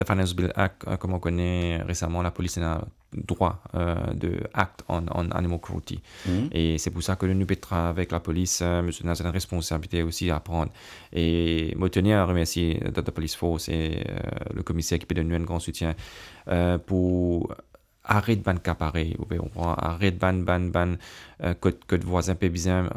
le Finance Bill Act, comme on connaît récemment, la police a droit de act on animal cruelty. Mhm. Et c'est pour ça que nous peut avec la police, nous avons une responsabilité aussi à prendre. Et je tenais à remercier la Police Force et le commissaire qui peut donner un grand soutien pour arrêter de ban cas pareil. On prend arrête ban code voisin peu bizarre